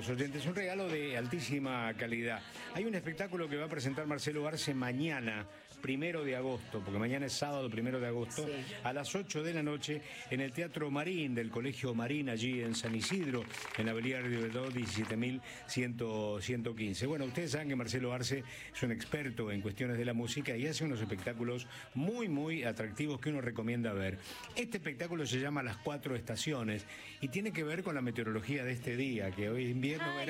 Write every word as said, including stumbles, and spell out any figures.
los oyentes, un regalo de altísima calidad. Hay un espectáculo que va a presentar Marcelo Arce mañana, primero de agosto, porque mañana es sábado, primero de agosto, sí. a las ocho de la noche, en el Teatro Marín del Colegio Marín, allí en San Isidro, en la avenida Rivadavia diecisiete mil ciento quince. Bueno, ustedes saben que Marcelo Arce es un experto en cuestiones de la música y hace unos espectáculos muy, muy atractivos que uno recomienda ver. Este espectáculo se llama Las Cuatro Estaciones y tiene que ver con la meteorología de este día, que hoy es invierno, verano.